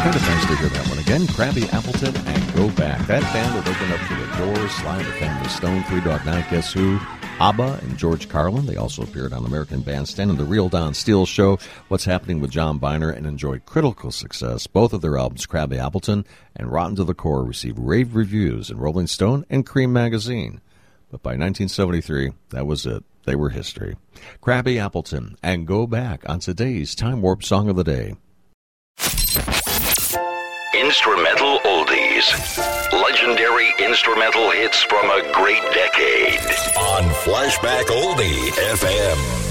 Kind of nice to hear that one again. Krabby Appleton and Go Back. That band would open up for the Doors, Sly and the Family Stone, Three Dog Night, Guess Who, ABBA, and George Carlin. They also appeared on American Bandstand and The Real Don Steele Show, What's Happening with John Biner, and enjoyed critical success. Both of their albums, Krabby Appleton and Rotten to the Core, received rave reviews in Rolling Stone and Cream magazine. But by 1973, that was it. They were history. Krabby Appleton and Go Back on today's Time Warp Song of the Day. Instrumental oldies. Legendary instrumental hits from a great decade. On Flashback Oldie FM.